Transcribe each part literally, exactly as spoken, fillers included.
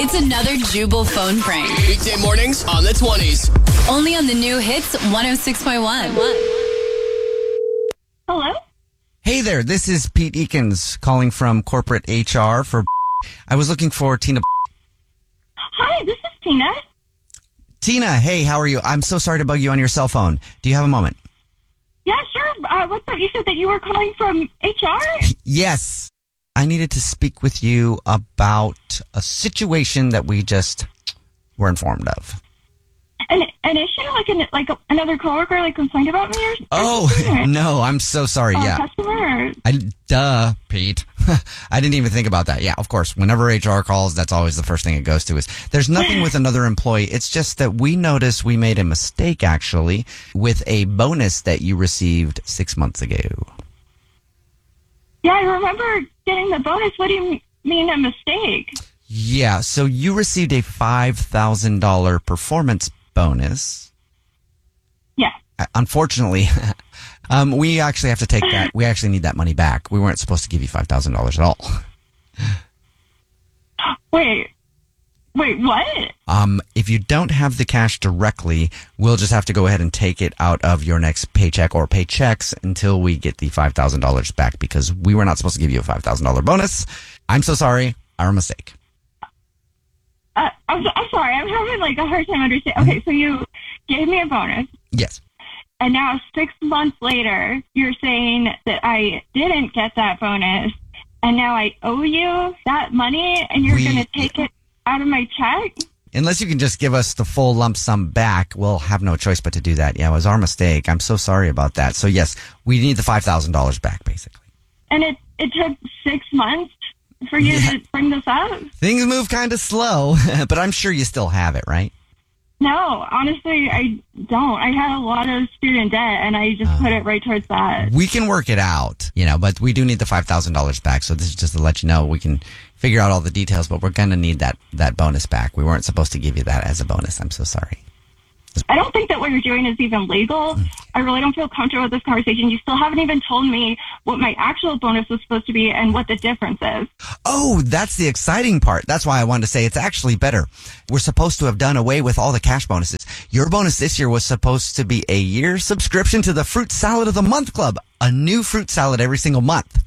It's another Jubal phone prank. Weekday mornings on the twenties. Only on the new hits one oh six point one. Hello? Hey there, this is Pete Eakins calling from corporate H R for I was looking for Tina. Hi, this is Tina. Tina, hey, how are you? I'm so sorry to bug you on your cell phone. Do you have a moment? Yeah, sure. Uh, what's up? You said that you were calling from H R? Yes. I needed to speak with you about a situation that we just were informed of. An, an issue? Like an, like a, another coworker like complained about me or Oh, something? no, I'm so sorry. Or Yeah. a customer? Or... I, duh, Pete. I didn't even think about that. Yeah, of course. Whenever H R calls, that's always the first thing it goes to is there's nothing with another employee. It's just that we noticed we made a mistake, actually, with a bonus that you received six months ago. Yeah, I remember getting the bonus. What do you mean a mistake? Yeah, so you received a five thousand dollars performance bonus. Yeah. Unfortunately, um, we actually have to take that. We actually need that money back. We weren't supposed to give you five thousand dollars at all. Wait. Wait, what? Um, if you don't have the cash directly, we'll just have to go ahead and take it out of your next paycheck or paychecks until we get the five thousand dollars back because we were not supposed to give you a five thousand dollars bonus. I'm so sorry. Our mistake. Uh, I'm, I'm sorry. I'm having like a hard time understanding. Okay, so you gave me a bonus. Yes. And now six months later, you're saying that I didn't get that bonus. And now I owe you that money and you're We- going to take it out of my check? Unless you can just give us the full lump sum back, we'll have no choice but to do that. Yeah, it was our mistake. I'm so sorry about that. So yes, we need the five thousand dollars back, basically. And it, it took six months for you Yeah. to bring this up? Things move kind of slow, but I'm sure you still have it, right? No, honestly, I don't. I had a lot of student debt, and I just put it right towards that. We can work it out, you know, but we do need the five thousand dollars back. So this is just to let you know we can figure out all the details, but we're going to need that, that bonus back. We weren't supposed to give you that as a bonus. I'm so sorry. I don't think that what you're doing is even legal. I really don't feel comfortable with this conversation. You still haven't even told me what my actual bonus was supposed to be and what the difference is. Oh, that's the exciting part. That's why I wanted to say it's actually better. We're supposed to have done away with all the cash bonuses. Your bonus this year was supposed to be a year subscription to the Fruit Salad of the Month Club, a new fruit salad every single month.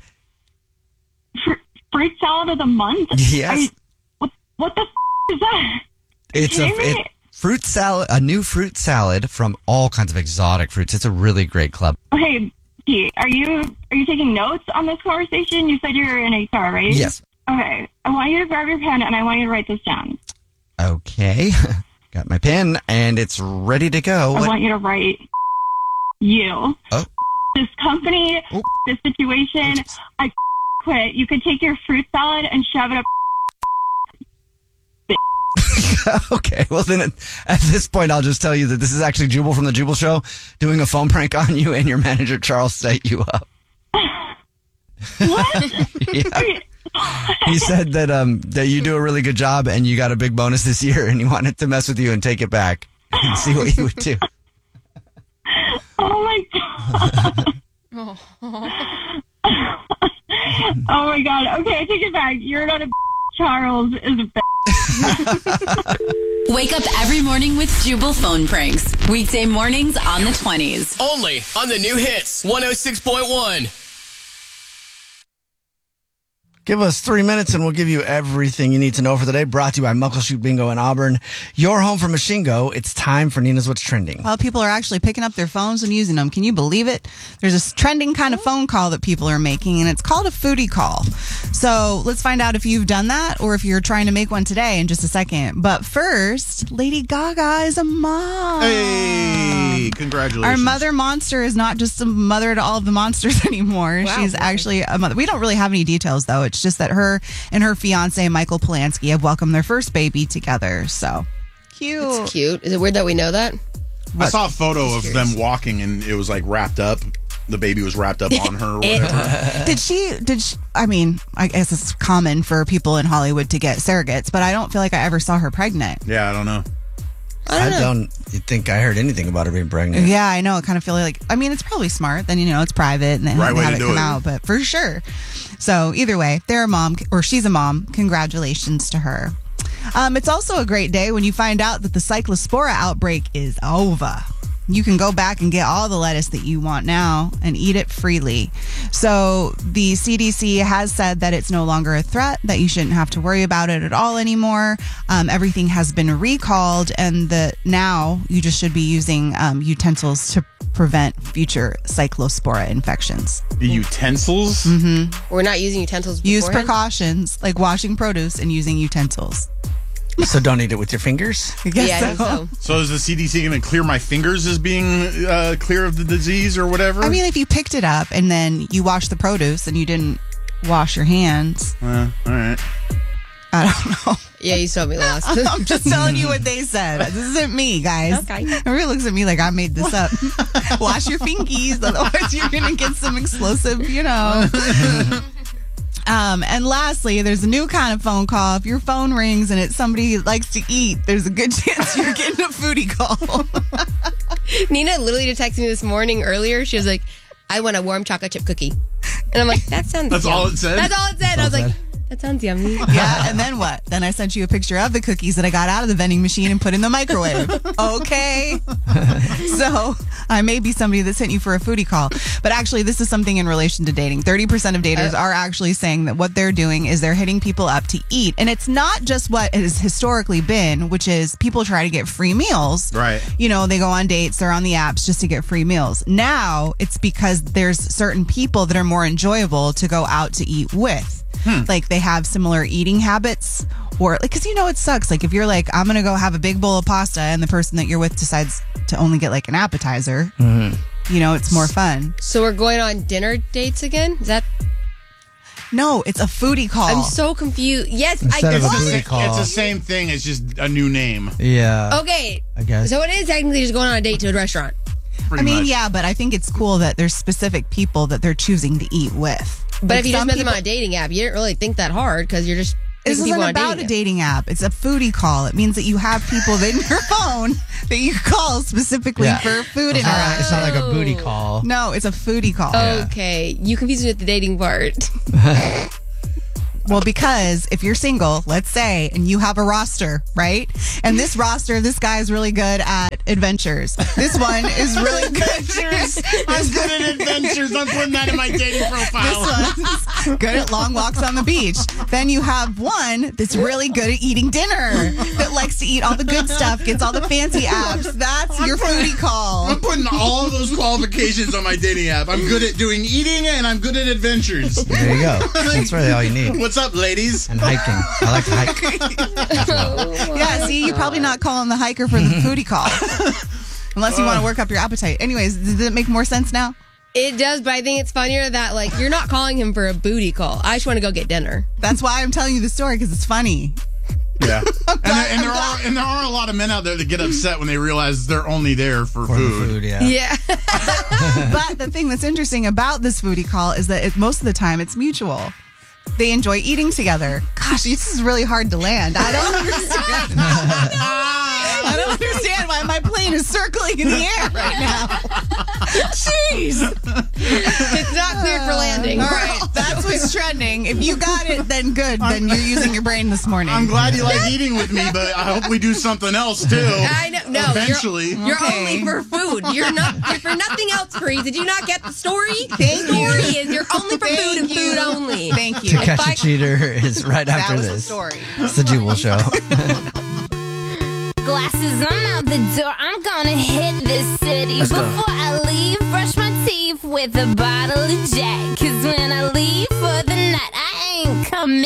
Fr- fruit salad of the month? Yes. I, what, what the f- is that? It's a Kidding me? it, fruit salad, a new fruit salad from all kinds of exotic fruits. It's a really great club. Okay, Pete, are you are you taking notes on this conversation? You said you're in H R, right? Yes. Okay, I want you to grab your pen and I want you to write this down. Okay. Got my pen and it's ready to go. I What- want you to write you. Oh. This company, Oh. this situation, I quit. You could take your fruit salad and shove it up. Okay, well then at this point I'll just tell you that this is actually Jubal from the Jubal Show doing a phone prank on you and your manager Charles set you up. What? Yeah. He said that um that you do a really good job and you got a big bonus this year and he wanted to mess with you and take it back and see what you would do. Oh my god. Oh my god. Okay, I take it back. You're not a Charles is a b- Wake up every morning with Jubal phone pranks. Weekday mornings on the twenties. Only on the new hits one oh six point one. Give us three minutes and we'll give you everything you need to know for the day. Brought to you by Muckleshoot Bingo in Auburn. Your home for Machine Go. It's time for Nina's What's Trending. Well, people are actually picking up their phones and using them. Can you believe it? There's this trending kind of phone call that people are making, and it's called a foodie call. So let's find out if you've done that or if you're trying to make one today in just a second. But first, Lady Gaga is a mom. Hey, congratulations. Our mother monster is not just a mother to all of the monsters anymore. Wow. She's actually a mother. We don't really have any details, though. It's just that her and her fiance, Michael Polanski, have welcomed their first baby together. So cute. It's cute. Is it weird that we know that? I saw a photo of them walking and it was like wrapped up. The baby was wrapped up on her or whatever. Did she, did she, I mean, I guess it's common for people in Hollywood to get surrogates, but I don't feel like I ever saw her pregnant. Yeah, I don't know. I don't know. don't think I heard anything about her being pregnant. Yeah, I know. I kind of feel like, I mean, it's probably smart. Then, you know, it's private and they Right way have to it do come it. out, but for sure. So either way, they're a mom or she's a mom. Congratulations to her. Um, it's also a great day when you find out that the Cyclospora outbreak is over. You can go back and get all the lettuce that you want now and eat it freely. So the C D C has said that it's no longer a threat, that you shouldn't have to worry about it at all anymore. Um, everything has been recalled, and that now you just should be using um, utensils to prevent future Cyclospora infections. The utensils? Mm-hmm. We're not using utensils Use beforehand? precautions like washing produce and using utensils. So don't eat it with your fingers? I guess Yeah, I think so. So is the C D C going to clear my fingers as being uh, clear of the disease or whatever? I mean, if you picked it up and then you washed the produce and you didn't wash your hands, Uh, all right. I don't know. Yeah, you still me lost. I'm just telling you what they said. This isn't me, guys. Okay. Everybody looks at me like I made this up. Wash your fingies, otherwise you're going to get some explosive, you know. Um, and lastly, there's a new kind of phone call. If your phone rings and it's somebody who likes to eat, there's a good chance you're getting a foodie call. Nina literally just texted me this morning earlier. She was like, I want a warm chocolate chip cookie. And I'm like, that sounds That's yum. all it said? That's all it said. I was all it like, said. that sounds yummy. Yeah, and then what? Then I sent you a picture of the cookies that I got out of the vending machine and put in the microwave. Okay. So I may be somebody that sent you for a foodie call. But actually, this is something in relation to dating. thirty percent of daters Uh, are actually saying that what they're doing is they're hitting people up to eat. And it's not just what it has historically been, which is people try to get free meals. Right. You know, they go on dates, they're on the apps just to get free meals. Now it's because there's certain people that are more enjoyable to go out to eat with. Like they have similar eating habits, or like, because you know it sucks. Like if you're like, I'm gonna go have a big bowl of pasta, and the person that you're with decides to only get like an appetizer, you know, it's more fun. So we're going on dinner dates again? Is that? No, it's a foodie call. I'm so confused. Yes, Instead I of a guess. booty call. It's the same thing. It's just a new name. Yeah. Okay. I guess. So it is technically just going on a date to a restaurant. Pretty I mean, much. yeah, but I think it's cool that there's specific people that they're choosing to eat with. But Like if you just some met them people- on a dating app, you didn't really think that hard because you're just This picking isn't people on about dating a app. dating app. It's a foodie call. It means that you have people that in your phone that you call specifically Yeah. for food It's not, interaction. it's not like a booty call. No, it's a foodie call. Okay, you confused me with the dating part. Well, because if you're single, let's say, and you have a roster, right? And this roster, this guy is really good at adventures. This one is really good. I'm good at adventures. I'm putting that in my dating profile. This one's good at long walks on the beach. Then you have one that's really good at eating dinner, that likes to eat all the good stuff, gets all the fancy apps. That's your foodie call. I'm putting all of those qualifications on my dating app. I'm good at doing eating and I'm good at adventures. There you go. That's really all you need. What's up, ladies? And hiking. I like to hike. Yeah, see, you're probably not calling the hiker for the foodie call. Unless you want to work up your appetite. Anyways, does it make more sense now? It does, but I think it's funnier that like you're not calling him for a booty call. I just want to go get dinner. That's why I'm telling you the story, because it's funny. Yeah. And there, and, there I'm are, and there are a lot of men out there that get upset when they realize they're only there for, For the food. food, yeah. Yeah. But the thing that's interesting about this foodie call is that it, most of the time it's mutual. They enjoy eating together. Gosh, this is really hard to land. I don't understand. I don't understand why my plane is circling in the air right now. Jeez. It's not clear for landing. All right, that's what's trending. If you got it, then good. Then you're using your brain this morning. I'm glad you like eating with me, but I hope we do something else too. I know. No, Eventually. you're, you're Okay. only for food. You're not you're for nothing else, Free. Did you not get the story? Thank the story you. is you're only for Thank food and you. food only. Thank To you. Catch I- a Cheater is right That after was the this. story. It's the Jubal Show. Glasses, I'm out the door. I'm gonna hit this city. Let's go. Before I leave, brush my teeth with a bottle of Jack. Cause when I leave for the night, I ain't coming